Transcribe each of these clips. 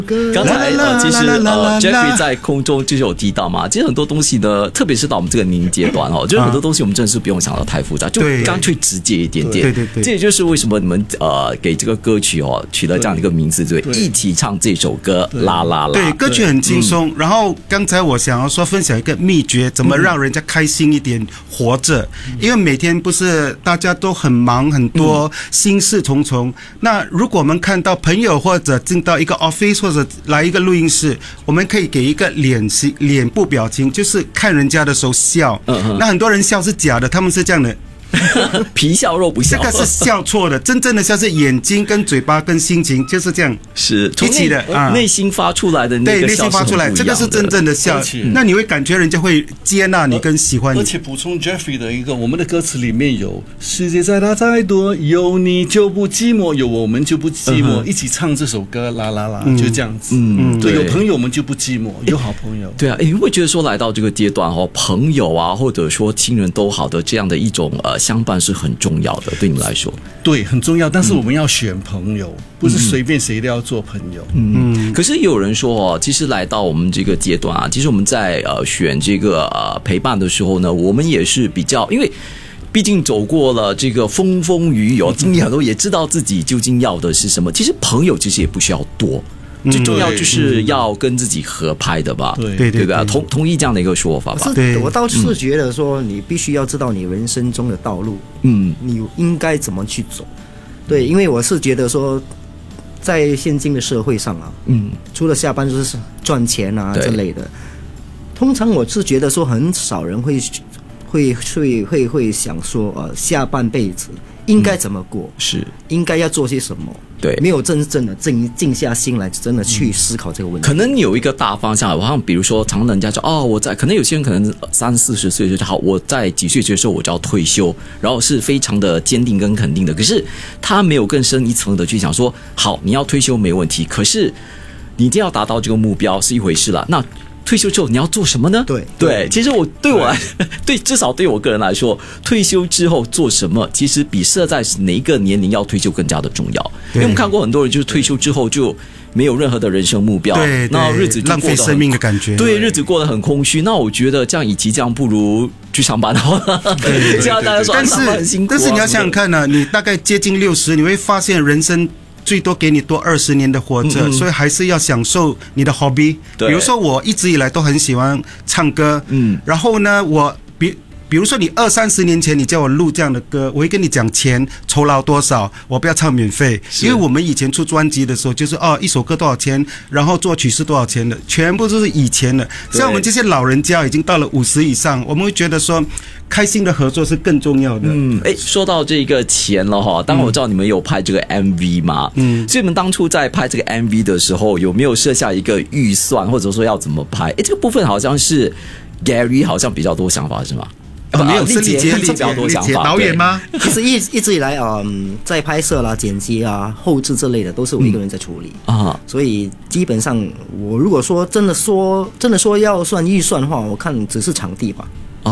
刚才其实Jeffrey 在空中就是有提到嘛，其实很多东西呢，特别是到我们这个年龄阶段就是很多东西我们真的是不用想到太复杂，就干脆直接一点点。对，这也就是为什么你们给这个歌曲取了这样的一个名字，对，一起唱这首歌啦啦啦。 对，歌曲很轻松。然后刚才我想要说分享一个秘诀，怎么让人家开心一点活着，因为每天不是大家都很忙很多，心事重重。那如果我们看到朋友或者进到一个 office 或者来一个录音室，我们可以给一个脸部表情，就是看人家的时候笑。那很多人笑是假的，他们是这样的。 皮笑肉不笑， 这个是笑错的，真正的笑是眼睛跟嘴巴跟心情就是这样是一起的内心发出来的那个笑，对，内心发出来， 这个是真正的笑。那你会感觉人家会接纳你跟喜欢你。 而且补充 Jeffrey 的一个，我们的歌词里面有世界再大再多，有你就不寂寞，有我们就不寂寞，一起唱这首歌啦啦啦，就这样子。对，有朋友我们就不寂寞，有好朋友。 对啊，你会觉得说来到这个阶段朋友啊，或者说亲人都好的这样的一种相伴是很重要的，对你们来说， 对，很重要。但是我们要选朋友，不是随便谁都要做朋友。 可是有人说其实来到我们这个阶段啊，其实我们在选这个陪伴的时候呢，我们也是比较，因为毕竟走过了这个风风雨雨经历很多，也知道自己究竟要的是什么。其实朋友其实也不需要多。最重要就是要跟自己合拍的吧，对吧？同意这样的一个说法吧。 我倒是觉得说，你必须要知道你人生中的道路，你应该怎么去走。对，因为我是觉得说，在现今的社会上啊，除了下班就是赚钱啊之类的，通常我是觉得说，很少人会想说，下半辈子应该怎么过，是应该要做些什么。对，没有真正的静下心来，真的去思考这个问题。 可能有一个大方向，好像比如说，常人家说我在，可能有些人可能30-40岁就好，我在几岁的时候我就要退休，然后是非常的坚定跟肯定的。可是他没有更深一层的去想说，好，你要退休没问题，可是你一定要达到这个目标是一回事了。那退休之后你要做什么呢？对，其实对我来对，至少对我个人来说，退休之后做什么，其实比设在哪一个年龄要退休更加的重要。因为我们看过很多人就是退休之后就没有任何的人生目标，那日子就浪费生命的感觉， 对，日子过得很空虚。那我觉得这样，与其这样，不如去上班好了。这样大家说上班很辛苦， 但是你要想想看呢，你大概接近60，你会发现人生最多给你多20年的活着，所以还是要享受你的 hobby。比如说我一直以来都很喜欢唱歌，然后呢，比如说你20-30年前你叫我录这样的歌，我会跟你讲钱酬劳多少，我不要唱免费，因为我们以前出专辑的时候就是一首歌多少钱，然后作曲是多少钱的，全部都是以前的。像我们这些老人家已经到了50以上，我们会觉得说开心的合作是更重要的。 说到这个钱了哈，当然我知道你们有拍这个 MV 嘛，所以你们当初在拍这个 MV 的时候，有没有设下一个预算，或者说要怎么拍？这个部分好像是 Gary 好像比较多想法是吗？ 没有，是李杰比较多想法。 导演吗？ 其实一直以来在拍摄啦、剪辑啊、后制之类的，都是我一个人在处理所以基本上我如果说真的说要算预算的话，我看只是场地吧。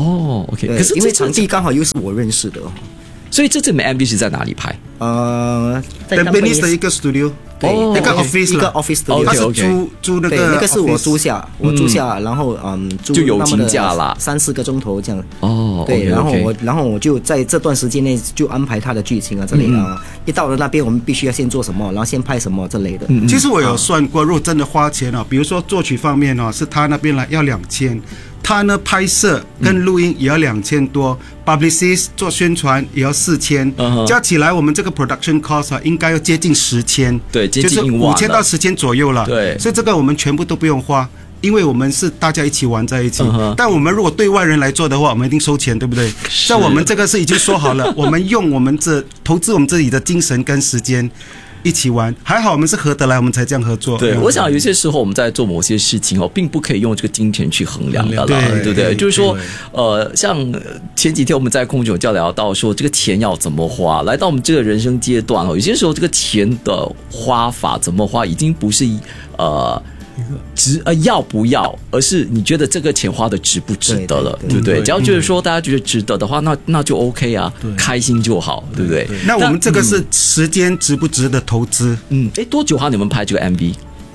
OK， 可是因为场地刚好又是我认识的， 所以这次MV 是在哪里拍？ 在 Tampines 的一个 studio。对，一个 office 的， 他是租那个， 那个是我租下，然后就有金价啦 ，3-4个钟头这样。对，然后我就在这段时间内就安排他的剧情啊之类的。一到了那边，我们必须要先做什么，然后先拍什么之类的。 其实我有算过，如果真的花钱比如说作曲方面是他那边来要2000。他呢拍摄跟录音也要2000多，publicist 做宣传也要4000，加起来我们这个 production cost 应该要接近10,000， 对，接近1万， 就是5000到10,000左右了。对，所以这个我们全部都不用花，因为我们是大家一起玩在一起。但我们如果对外人来做的话，我们一定收钱，对不对？像我们这个是已经说好了，我们用投资我们自己的精神跟时间。一起玩，还好我们是合得来，我们才这样合作。 对，我想有些时候我们在做某些事情并不可以用这个金钱去衡量的了，对不对？就是说，像前几天我们在空中就聊到说，这个钱要怎么花。来到我们这个人生阶段有些时候这个钱的花法怎么花，已经不是要不要，而是你觉得这个钱花的值不值得了，对不对？只要觉得说大家觉得值得的话，那就 OK 啊，开心就好，对不对？ 那我们这个是时间值不值得投资？ 多久你们拍这个 MV？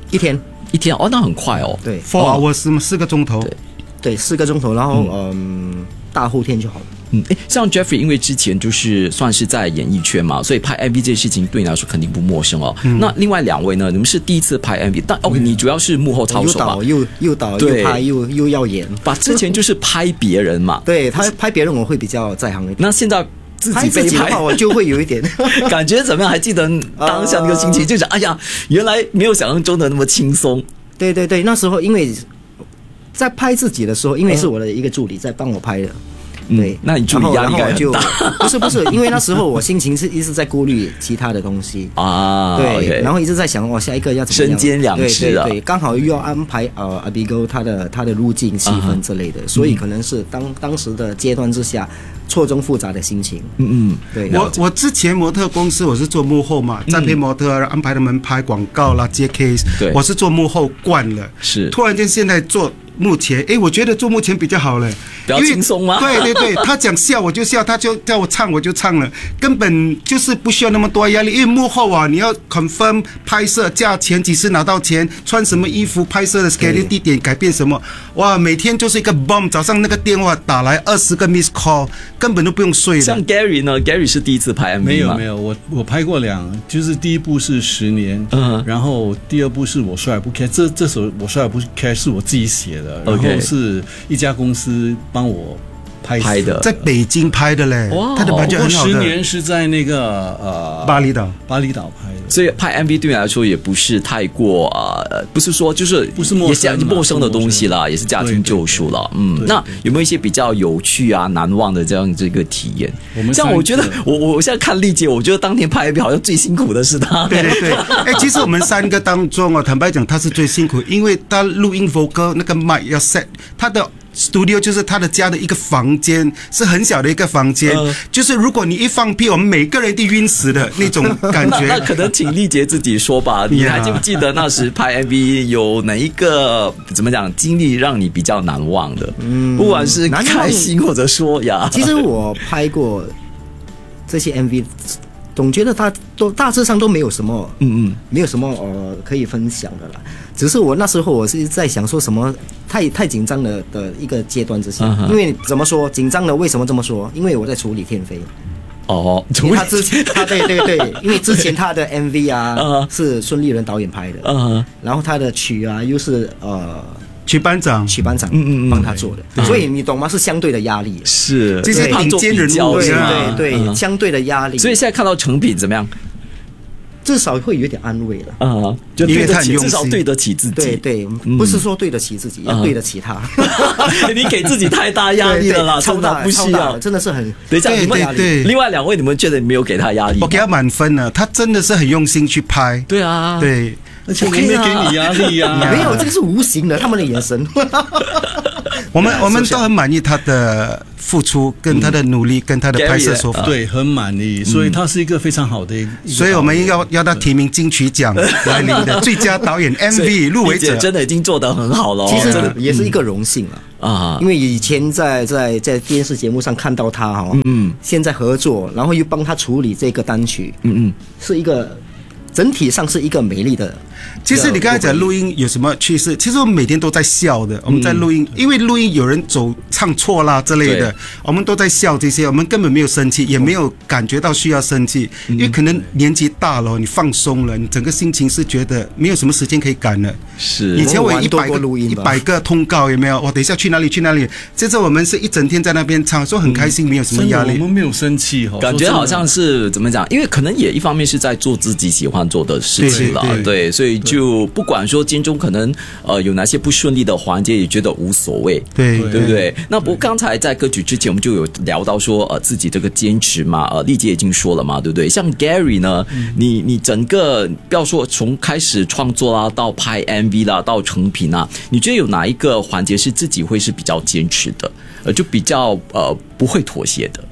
一天哦，那很快哦。 对 ，4 hours 吗？4个钟头。 对，4个钟头，然后大后天就好了。 像 Jeffrey， 因为之前就是算是在演艺圈嘛，所以拍 MV 这件事情对你来说肯定不陌生哦。那另外2位呢？你们是第一次拍 MV， 但你主要是幕后操手嘛， 又导又拍又要演。 把之前就是拍别人嘛， 对他拍别人我会比较在行一点。 那现在自己被拍的话，我就会有一点感觉怎么样？还记得当下那个心情，就是哎呀，原来没有想象中的那么轻松。 对，那时候因为在拍自己的时候，因为是我的一个助理在帮我拍的。对， 那你助理压力应该很大。 不是，因为那时候我心情是一直在顾虑其他的东西啊， 对， okay 然后一直在想下一个要怎么样， 身兼两职啊， 对，刚好又要安排Abigail 他的入境戏份之类的，所以可能是当时的阶段之下错综复杂的心情。对。 我之前模特公司我是做幕后嘛，栽培模特安排他们拍广告啦、接 case， 我是做幕后惯了， 是突然间现在做幕前，我觉得做幕前比较好了， 比较轻松吗？ 对，他讲笑我就笑，他就叫我唱我就唱了，根本就是不需要那么多压力。因为幕后啊，你要 confirm 拍摄价钱，几时拿到钱，穿什么衣服，拍摄的 schedule 地点改变什么，哇，每天就是一个 bomb， 早上那个电话打来20个 miss call， 根本都不用睡的。 像 Gary 呢 ，Gary 是第一次拍 MV 吗？ 没有，我拍过就是第一部是10年，然后第二部是我帅不开，这首我帅不开是我自己写的。然后是一家公司帮我拍的， 在北京拍的嘞，他的版权很好的。 10年是在那个巴厘岛拍的， 所以拍 MV 对你来说也不是太过不是说就是不是陌生的东西啦，也是驾轻就熟了。那有没有一些比较有趣啊、难忘的这个体验？像我觉得我现在看丽姐，我觉得当年拍 MV 好像最辛苦的是她。 对，其实我们3个当中坦白讲，她是最辛苦，因为她录音 vocal 那个麦要 set， 她的studio 就是他的家的一个房间，是很小的一个房间，就是如果你一放屁，我们每个人都晕死的那种感觉。 那可能请丽姐自己说吧，你还记不记得那时拍 MV 有哪一个怎么讲经历让你比较难忘的？不管是开心或者说呀。 其实我拍过这些 MV。总觉得他都大致上都没有什么，没有什么可以分享的啦。只是我那时候我是在想说什么太紧张的一个阶段之下，因为怎么说紧张的？为什么这么说？因为我在处理天飞。因为他之前对，因为之前他的 MV 啊是孙立人导演拍的，然后他的曲啊又是曲班长帮他做的，所以你懂吗？是相对的压力， 是这些顶尖人物， 对，相对的压力。 所以现在看到成品怎么样？ 至少会有点安慰了就对得起，至少对得起自己。 对，不是说对得起自己，要对得起他。 你给自己太大压力了啦，真的不需要， 真的是很。 等一下， 对， 另外2位，你们觉得你没有给他压力？ 我给他满分了，他真的是很用心去拍。 对啊， 对。 而且我没给你压力啊， 没有，这个是无形的，他们的眼神。 我们都很满意他的付出，跟他的努力，跟他的拍摄手法， 对，很满意，所以他是一个非常好的一个。 所以我们要他提名金曲奖来领的最佳导演 MV 入围者， 真的已经做得很好了。 其实也是一个荣幸了因为以前在电视节目上看到他现在合作，然后又帮他处理这个单曲，是一个。整体上是一个美丽的。 其实你刚才讲录音有什么趣事？其实我们每天都在笑的。我们在录音，因为录音有人唱错啦之类的，我们都在笑这些，我们根本没有生气，也没有感觉到需要生气，因为可能年纪大了，你放松了，你整个心情是觉得没有什么时间可以赶了。 是， 以前我有100个通告，有没有？我等一下去哪里？这次我们是一整天在那边唱，说很开心，没有什么压力。 我们没有生气感觉好像是怎么讲？因为可能也一方面是在做自己喜欢做的事情了，对，所以就不管说间中可能有哪些不顺利的环节，也觉得无所谓， 对不对？那不刚才在歌曲之前我们就有聊到说自己这个坚持嘛，丽姐已经说了嘛，对不对？像 Gary 呢，你整个不要说从开始创作啦，到拍 MV 啦，到成品啊，你觉得有哪一个环节是自己会是比较坚持的，就比较不会妥协的？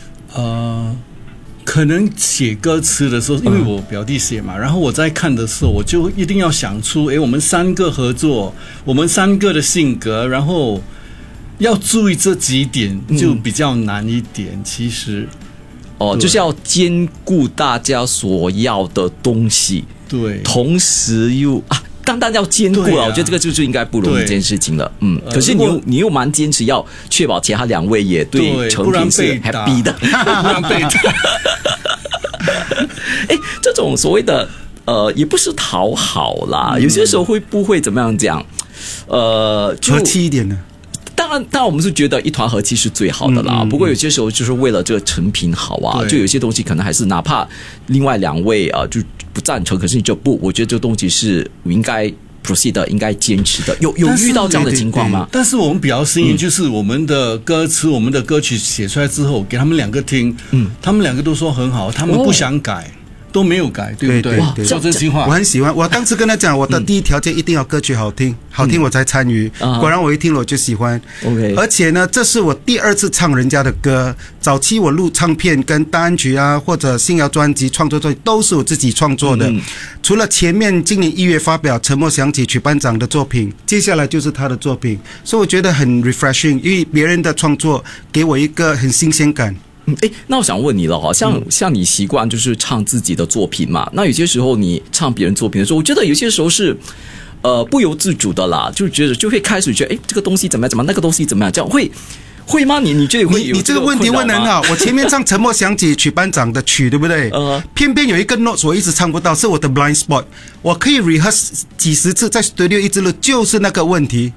可能写歌词的时候，因为我表弟写嘛，然后我在看的时候，我就一定要想出，我们3个合作，我们3个的性格，然后要注意这几点，就比较难一点。其实， 就是要兼顾大家所要的东西， 对， 同时又单单要兼顾了，我觉得这个就是应该不容易一件事情了。可是你又蛮坚持要确保其他2位也对成品是 happy 的， 不然被打。 这种所谓的也不是讨好啦，有些时候会不会怎么样讲？ 和气一点呢？ 当然，我们是觉得一团和气是最好的啦。不过有些时候就是为了这个成品好啊，就有些东西可能还是哪怕另外2位就不赞成，可是你就不，我觉得这个东西是应该 proceed 的，应该坚持的。有遇到这样的情况吗？ 但是我们比较幸运，就是我们的歌词、我们的歌曲写出来之后，给他们2个听，他们2个都说很好，他们不想改。都没有改，对不对？说真心话， 我很喜欢。我当时跟他讲，我的第一条件一定要歌曲好听，好听我才参与。果然我一听了我就喜欢。而且呢，这是我第2次唱人家的歌。早期我录唱片跟单曲啊，或者新谣专辑创作都是我自己创作的。除了前面今年1月发表《沉默响起》曲班长的作品，接下来就是他的作品，所以我觉得很 refreshing， 因为别人的创作给我一个很新鲜感。 那我想问你了，好像你习惯就是唱自己的作品嘛？那有些时候你唱别人作品的时候，我觉得有些时候是不由自主的啦，就会开始觉得这个东西怎么样，那个东西怎么样，这样会吗？你觉得会有？ 你这个问题问得很好。我前面唱《沉默响起》曲班长的曲，对不对？偏偏有一个 note 我一直唱不到，是我的 blind spot。我可以 rehearse 几十次，在 studio 一直录，就是那个问题。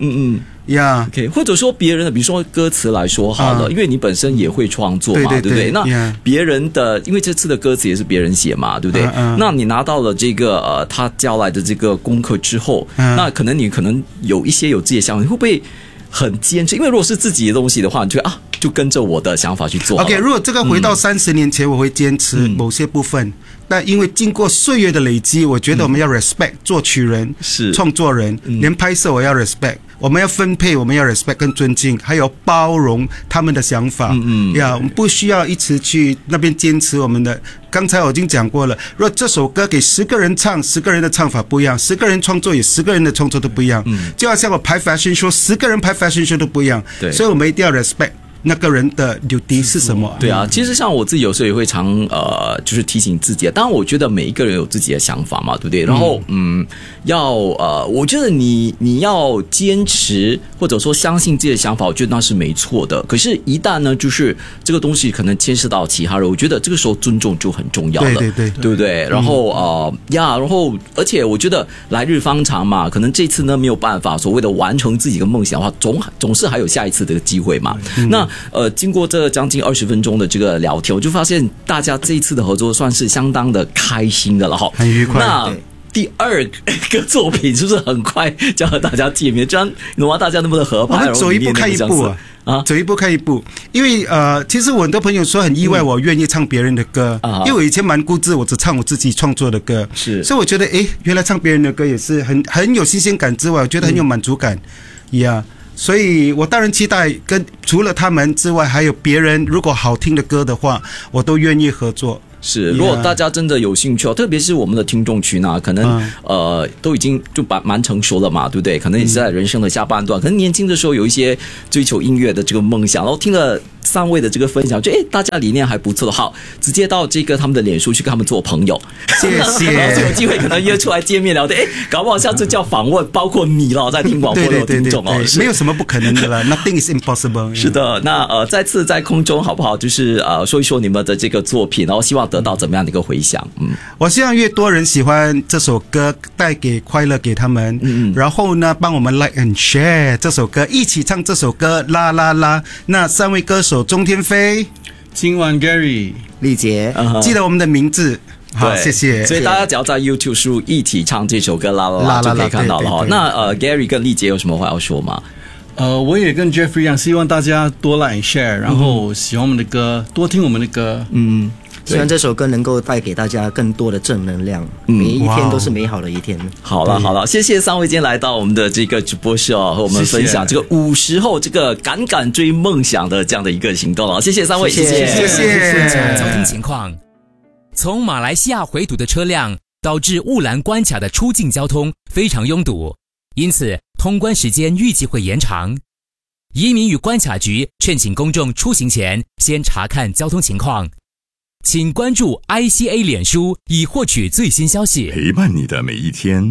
OK， 或者说别人的，比如说歌词来说好了，因为你本身也会创作嘛，对不对？那别人的，因为这次的歌词也是别人写嘛，对不对？那你拿到了这个他交来的这个功课之后，那可能有一些有自己的想法，你会不会很坚持？因为如果是自己的东西的话，你就就跟着我的想法去做。 OK， 如果这个回到30年前，我会坚持某些部分。但因为经过岁月的累积，我觉得我们要 respect 作曲人、创作人，连拍摄我要 respect， 我们要分配，我们要 respect 跟尊敬，还有包容他们的想法。我们不需要一直去那边坚持我们的。刚才我已经讲过了，如果这首歌给10个人唱，10个人的唱法不一样，10个人创作也10个人的创作都不一样。就好像我拍 fashion show，10个人拍 fashion show 都不一样。所以我们一定要 respect那个人的duty是什么？ 对啊，其实像我自己有时候也会常就是提醒自己，当然我觉得每一个人有自己的想法嘛，对不对？然后我觉得你要坚持或者说相信自己的想法，我觉得那是没错的。可是，一旦呢，就是这个东西可能牵涉到其他人，我觉得这个时候尊重就很重要了，对不对？然后然后而且我觉得来日方长嘛，可能这次呢没有办法所谓的完成自己的梦想的话，总是还有下一次的机会嘛。那经过这将近20分钟的这个聊天，我就发现大家这一次的合作算是相当的开心的了哈， 很愉快。 那第2个作品是不是很快就要和大家见面？这样大家能不能合拍？ 我们走一步看一步走一步看一步。因为其实我很多朋友说很意外，我愿意唱别人的歌，因为我以前蛮固执，我只唱我自己创作的歌，所以我觉得原来唱别人的歌也是很有新鲜感之外，我觉得很有满足感所以我当然期待除了他们之外，还有别人如果好听的歌的话，我都愿意合作。 如果大家真的有兴趣特别是我们的听众群可能都已经就蛮成熟了嘛，对不对？可能也是在人生的下半段，可能年轻的时候有一些追求音乐的这个梦想，然后听了3位的这个分享，就大家理念还不错的，好，直接到这个他们的脸书去跟他们做朋友， 谢谢。 然后就有机会可能约出来见面聊天，搞不好下次叫访问，包括你了，在听广播的听众没有什么不可能的了，Nothing is impossible。 是的，那再次在空中好不好？就是说一说你们的这个作品，然后希望得到怎么样的一个回响？ 我希望越多人喜欢这首歌，带给快乐给他们，然后呢，帮我们 like and share 这首歌，一起唱这首歌，啦啦啦。那3位歌手钟天飞、 今晚 Gary、 丽杰， 记得我们的名字。好，谢谢。 所以大家只要在 YouTube 输入一起唱这首歌啦啦啦就可以看到了哈。那Gary 跟丽杰有什么话要说吗？ 我也跟 Jeffrey 一样，希望大家多 like and share， 然后喜欢我们的歌，多听我们的歌。 希望这首歌能够带给大家更多的正能量，每一天都是美好的一天。 好了，谢谢3位今天来到我们的这个直播室和我们分享这个50后这个敢追梦想的这样的一个行动谢谢3位，谢谢。 交通情况，从马来西亚回堵的车辆导致雾兰关卡的出境交通非常拥堵，因此通关时间预计会延长。移民与关卡局劝请公众出行前先查看交通情况。请关注 ICA 脸书以获取最新消息， 陪伴你的每一天。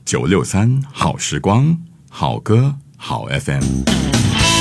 963好时光，好歌好 FM。